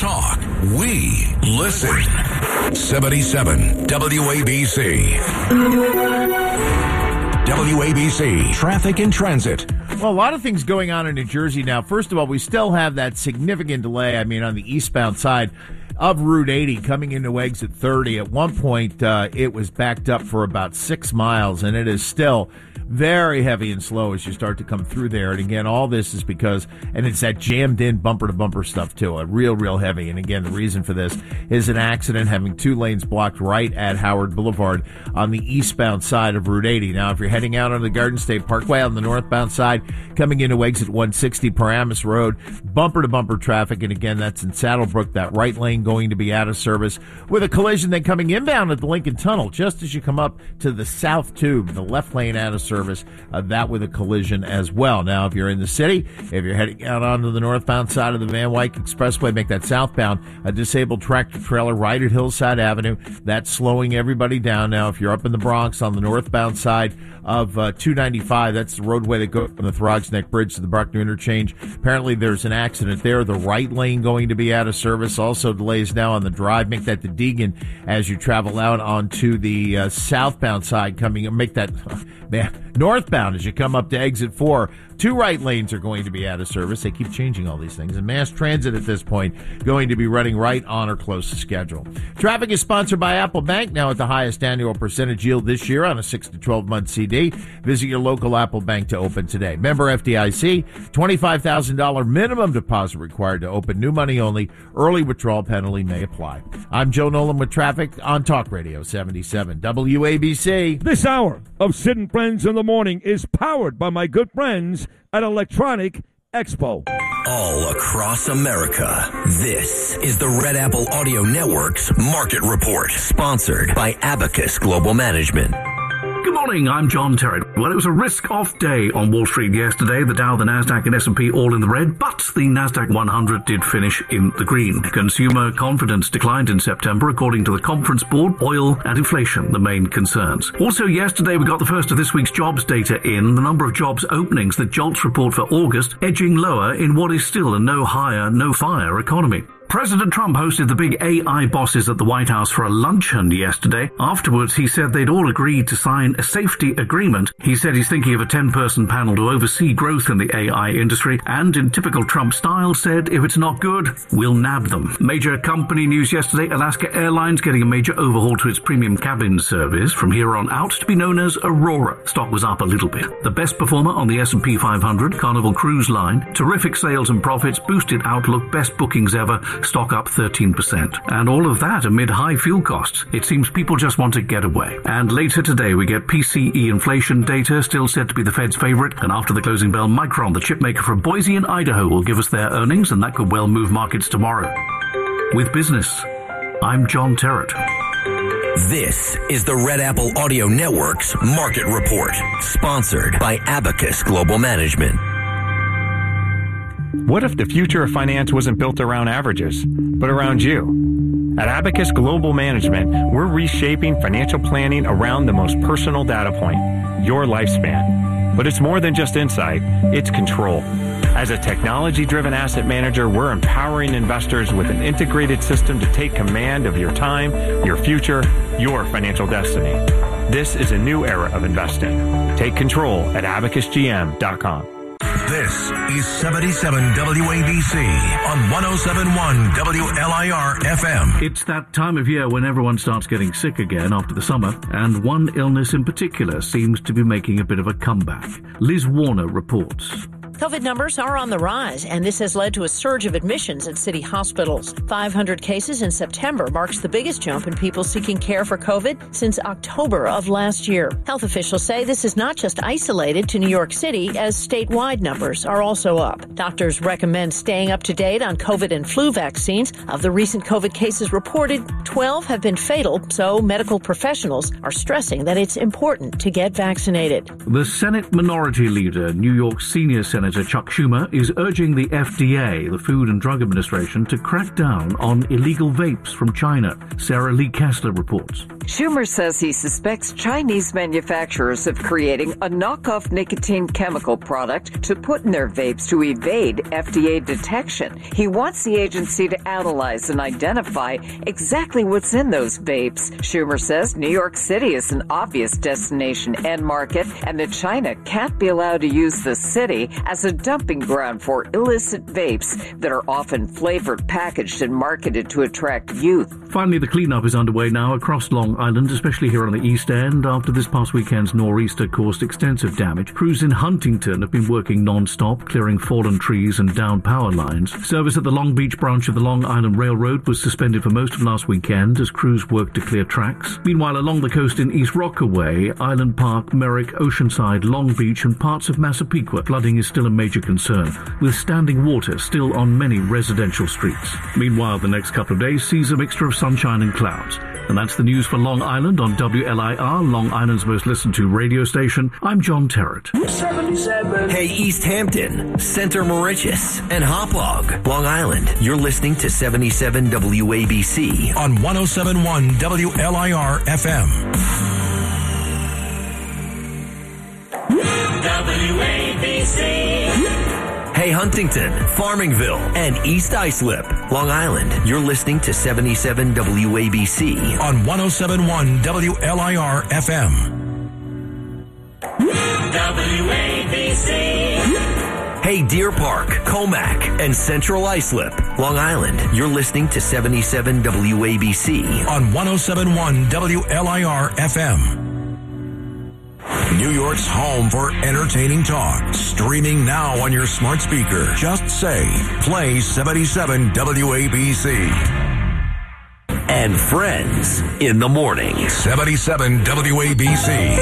talk. We listen. 77 WABC. WABC Traffic and Transit. Well, a lot of things going on in New Jersey now. First of all, we still have that significant delay, on the eastbound side of Route 80 coming into exit 30. At one point, it was backed up for about 6 miles, and it is still very heavy and slow as you start to come through there. And again, all this is because, and it's that jammed in bumper to bumper stuff too, real heavy. And again, the reason for this is an accident having 2 lanes blocked right at Howard Boulevard on the eastbound side of Route 80. Now, if you're heading out on the Garden State Parkway on the northbound side, coming into exit 160 Paramus Road, bumper to bumper traffic. And again, that's in Saddlebrook, that right lane going to be out of service with a collision then coming inbound at the Lincoln Tunnel just as you come up to the South Tube, the left lane out of service. That with a collision as well. Now, if you're in the city, if you're heading out onto the northbound side of the Van Wyck Expressway, make that southbound, a disabled tractor trailer right at Hillside Avenue. That's slowing everybody down. Now, if you're up in the Bronx on the northbound side of 295, that's the roadway that goes from the Throgs Neck Bridge to the Bruckner Interchange. Apparently, there's an accident there. The right lane going to be out of service. Also delays now on the drive. Make that to Deegan as you travel out onto the southbound side make that northbound as you come up to exit 4. 2 right lanes are going to be out of service. They keep changing all these things. And mass transit at this point going to be running right on or close to schedule. Traffic is sponsored by Apple Bank, now at the highest annual percentage yield this year on a 6 to 12-month CD. Visit your local Apple Bank to open today. Member FDIC, $25,000 minimum deposit required to open. New money only. Early withdrawal penalty may apply. I'm Joe Nolan with traffic on Talk Radio 77 WABC. This hour of Sid and Friends in the Morning is powered by my good friends at Electronic Expo. All across America, this is the Red Apple Audio Network's Market Report, sponsored by Abacus Global Management. Good morning, I'm John Terrett. Well, it was a risk-off day on Wall Street yesterday. The Dow, the Nasdaq, and S&P all in the red, but the Nasdaq 100 did finish in the green. Consumer confidence declined in September, according to the Conference Board. Oil and inflation, the main concerns. Also, yesterday we got the first of this week's jobs data in. The number of jobs openings, the JOLTS report for August, edging lower in what is still a no hire, no fire economy. President Trump hosted the big AI bosses at the White House for a luncheon yesterday. Afterwards, he said they'd all agreed to sign a safety agreement. He said he's thinking of a 10-person panel to oversee growth in the AI industry, and in typical Trump style said, if it's not good, we'll nab them. Major company news yesterday, Alaska Airlines getting a major overhaul to its premium cabin service from here on out to be known as Aurora. Stock was up a little bit. The best performer on the S&P 500, Carnival Cruise Line. Terrific sales and profits, boosted outlook, best bookings ever. Stock up 13%. And all of that amid high fuel costs. It seems people just want to get away. And later today we get PCE inflation data, still said to be the Fed's favorite. And after the closing bell, Micron, the chip maker from Boise in Idaho, will give us their earnings, and that could well move markets tomorrow. With business, I'm John Terrett. This is the Red Apple Audio Network's Market Report, sponsored by Abacus Global Management. What if the future of finance wasn't built around averages, but around you? At Abacus Global Management, we're reshaping financial planning around the most personal data point, your lifespan. But it's more than just insight, it's control. As a technology-driven asset manager, we're empowering investors with an integrated system to take command of your time, your future, your financial destiny. This is a new era of investing. Take control at abacusgm.com. This is 77 WABC on 107.1 WLIR FM. It's that time of year when everyone starts getting sick again after the summer, and one illness in particular seems to be making a bit of a comeback. Liz Warner reports. COVID numbers are on the rise, and this has led to a surge of admissions at city hospitals. 500 cases in September marks the biggest jump in people seeking care for COVID since October of last year. Health officials say this is not just isolated to New York City, as statewide numbers are also up. Doctors recommend staying up to date on COVID and flu vaccines. Of the recent COVID cases reported, 12 have been fatal, so medical professionals are stressing that it's important to get vaccinated. The Senate Minority Leader, New York Senior Senator Senator Chuck Schumer is urging the FDA, the Food and Drug Administration, to crack down on illegal vapes from China. Sarah Lee Kessler reports. Schumer says he suspects Chinese manufacturers of creating a knockoff nicotine chemical product to put in their vapes to evade FDA detection. He wants the agency to analyze and identify exactly what's in those vapes. Schumer says New York City is an obvious destination and market, and that China can't be allowed to use the city as a dumping ground for illicit vapes that are often flavored, packaged, and marketed to attract youth. Finally, the cleanup is underway now across Long Island, especially here on the East End, after this past weekend's nor'easter caused extensive damage. Crews in Huntington have been working non-stop, clearing fallen trees and downed power lines. Service at the Long Beach branch of the Long Island Railroad was suspended for most of last weekend as crews worked to clear tracks. Meanwhile, along the coast in East Rockaway, Island Park, Merrick, Oceanside, Long Beach and parts of Massapequa, flooding is still a major concern, with standing water still on many residential streets. Meanwhile, the next couple of days sees a mixture of sunshine and clouds. And that's the news for Long Island on WLIR, Long Island's most listened to radio station. I'm John Terrett. 77. Hey, East Hampton, Center Mauritius, and Hauppauge, Long Island. You're listening to 77 WABC on 107.1 WLIR FM. WABC. Hey, Huntington, Farmingville, and East Islip, Long Island. You're listening to 77 WABC on 107.1 WLIR FM. WABC. Hey, Deer Park, Comac, and Central Islip, Long Island. You're listening to 77 WABC on 107.1 WLIR FM. New York's home for entertaining talk. Streaming now on your smart speaker. Just say, play 77 WABC. And Friends in the morning. 77 WABC.